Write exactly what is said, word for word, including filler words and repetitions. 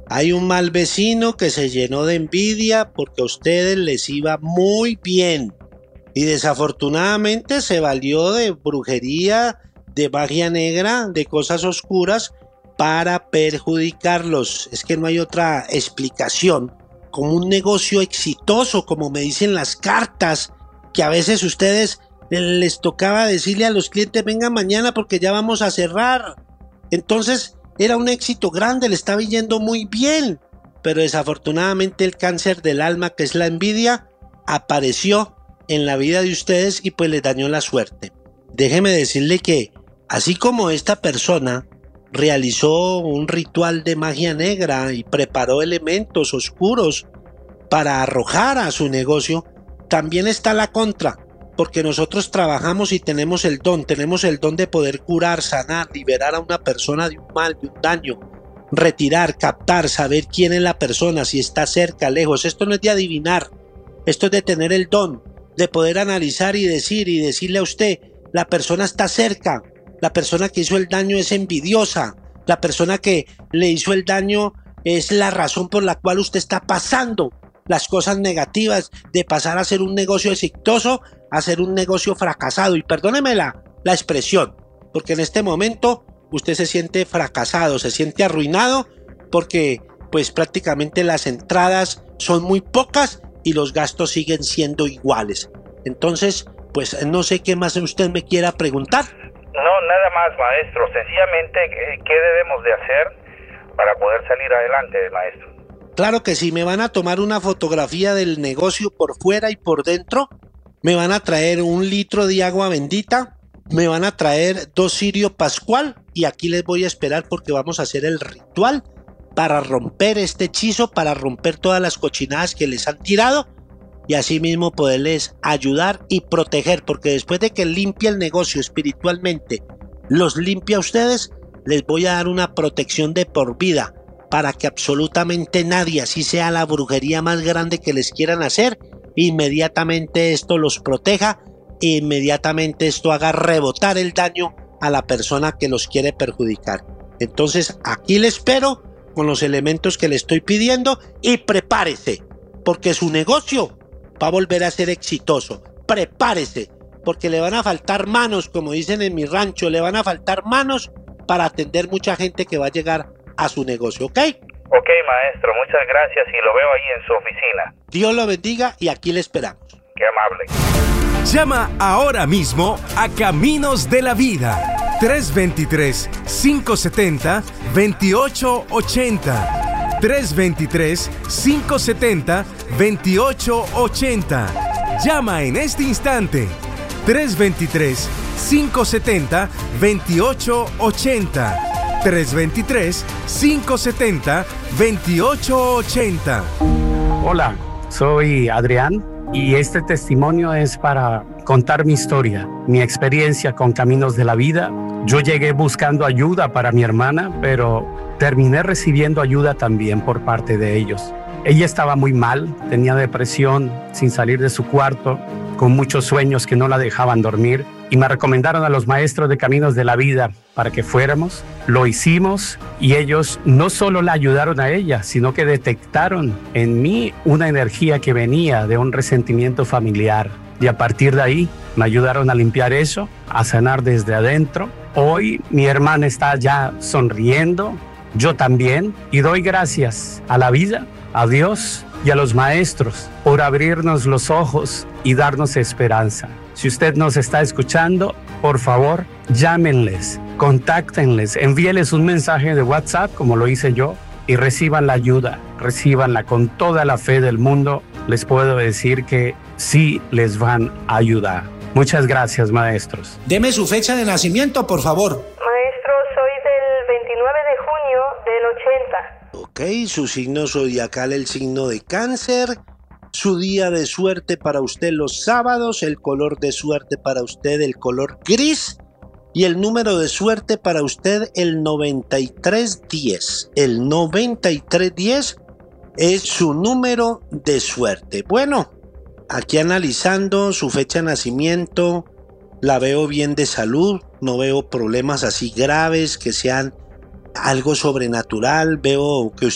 Hay un mal vecino que se llenó de envidia porque a ustedes les iba muy bien y desafortunadamente se valió de brujería, de magia negra, de cosas oscuras para perjudicarlos. Es que no hay otra explicación. Como un negocio exitoso, como me dicen las cartas, que a veces ustedes les tocaba decirle a los clientes, vengan mañana porque ya vamos a cerrar. Entonces era un éxito grande, le estaba yendo muy bien, pero desafortunadamente el cáncer del alma, que es la envidia, apareció en la vida de ustedes y pues les dañó la suerte. Déjeme decirle que así como esta persona realizó un ritual de magia negra y preparó elementos oscuros para arrojar a su negocio, también está la contra, porque nosotros trabajamos y tenemos el don, tenemos el don de poder curar, sanar, liberar a una persona de un mal, de un daño, retirar, captar, saber quién es la persona, si está cerca, lejos. Esto no es de adivinar, esto es de tener el don, de poder analizar y decir y decirle a usted, la persona está cerca, la persona que hizo el daño es envidiosa, la persona que le hizo el daño es la razón por la cual usted está pasando las cosas negativas de pasar a ser un negocio exitoso a ser un negocio fracasado. Y perdóneme la, la expresión, porque en este momento usted se siente fracasado, se siente arruinado, porque pues prácticamente las entradas son muy pocas y los gastos siguen siendo iguales. Entonces, pues no sé qué más usted me quiera preguntar. No, nada más, maestro. Sencillamente, ¿qué debemos de hacer para poder salir adelante, maestro? Claro que sí, me van a tomar una fotografía del negocio por fuera y por dentro, me van a traer un litro de agua bendita, me van a traer dos cirio pascual y aquí les voy a esperar porque vamos a hacer el ritual para romper este hechizo, para romper todas las cochinadas que les han tirado y así mismo poderles ayudar y proteger, porque después de que limpie el negocio espiritualmente, los limpia a ustedes, les voy a dar una protección de por vida para que absolutamente nadie, así sea la brujería más grande que les quieran hacer, inmediatamente esto los proteja, inmediatamente esto haga rebotar el daño a la persona que los quiere perjudicar. Entonces aquí le espero con los elementos que le estoy pidiendo y prepárese, porque su negocio va a volver a ser exitoso. Prepárese, porque le van a faltar manos, como dicen en mi rancho, le van a faltar manos para atender mucha gente que va a llegar a su negocio, ¿ok? Ok, maestro, muchas gracias y lo veo ahí en su oficina. Dios lo bendiga y aquí le esperamos. Qué amable. Llama ahora mismo a Caminos de la Vida. tres dos tres, cinco siete cero, dos ocho ocho cero. tres dos tres, cinco siete cero, dos ocho ocho cero. Llama en este instante. tres dos tres, cinco siete cero, dos ocho ocho cero. tres dos tres, cinco siete cero, dos ocho ocho cero. Hola, soy Adrián y este testimonio es para contar mi historia, mi experiencia con Caminos de la Vida. Yo llegué buscando ayuda para mi hermana, pero terminé recibiendo ayuda también por parte de ellos. Ella estaba muy mal, tenía depresión, sin salir de su cuarto, con muchos sueños que no la dejaban dormir. Y me recomendaron a los maestros de Caminos de la Vida para que fuéramos. Lo hicimos y ellos no solo la ayudaron a ella, sino que detectaron en mí una energía que venía de un resentimiento familiar. Y a partir de ahí me ayudaron a limpiar eso, a sanar desde adentro. Hoy mi hermana está ya sonriendo, yo también, y doy gracias a la vida, a Dios y a los maestros por abrirnos los ojos y darnos esperanza. Si usted nos está escuchando, por favor, llámenles, contáctenles, envíeles un mensaje de WhatsApp como lo hice yo y reciban la ayuda, recibanla con toda la fe del mundo. Les puedo decir que sí les van a ayudar. Muchas gracias, maestros. Deme su fecha de nacimiento, por favor. Maestro, soy del veintinueve de junio del ochenta. Ok, su signo zodiacal, el signo de Cáncer. Su día de suerte para usted los sábados, el color de suerte para usted el color gris y el número de suerte para usted el noventa y tres diez. El noventa y tres diez es su número de suerte. Bueno, aquí analizando su fecha de nacimiento, la veo bien de salud, no veo problemas así graves que sean algo sobrenatural, veo que